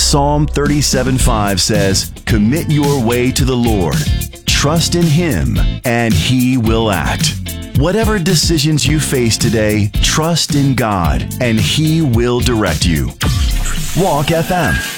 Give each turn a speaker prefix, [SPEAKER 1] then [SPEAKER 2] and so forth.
[SPEAKER 1] Psalm 37:5 says, "Commit your way to the Lord. Trust in Him, and He will act." Whatever decisions you face today, trust in God, and He will direct you. Walk FM.